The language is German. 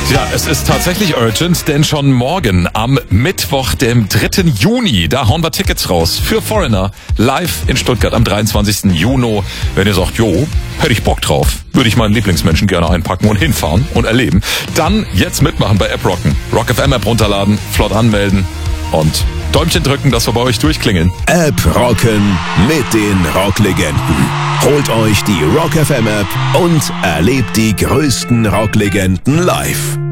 Ja, es ist tatsächlich urgent, denn schon morgen am Mittwoch, dem 3. Juni, da hauen wir Tickets raus für Foreigner live in Stuttgart am 23. Juni. Wenn ihr sagt, jo, hätte ich Bock drauf, würde ich meinen Lieblingsmenschen gerne einpacken und hinfahren und erleben, dann jetzt mitmachen bei App Rocken. Rock FM App runterladen, flott anmelden und Däumchen drücken, dass wir bei euch durchklingeln. App Rocken mit den Rocklegenden. Holt euch die Rock FM App und erlebt die größten Rocklegenden live.